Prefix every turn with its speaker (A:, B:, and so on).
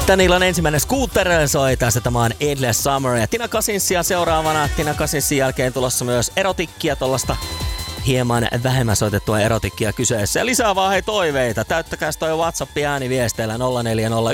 A: Tän illan ensimmäinen Scooter soi tässä. Tämä on Endless Summer ja Tina Cousinsia seuraavana. Tina Cousinsin jälkeen tulossa myös erotikkia, tollasta hieman vähemmän soitettua erotikkia kyseessä. Ja lisää vaan toiveita. Täyttäkääs toi WhatsApp ääniviesteillä 0401